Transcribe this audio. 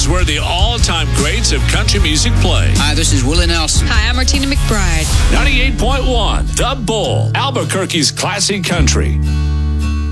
is where the all-time greats of country music play. Hi, this is Willie Nelson. Hi, I'm Martina McBride. 98.1, The Bull, Albuquerque's classic country.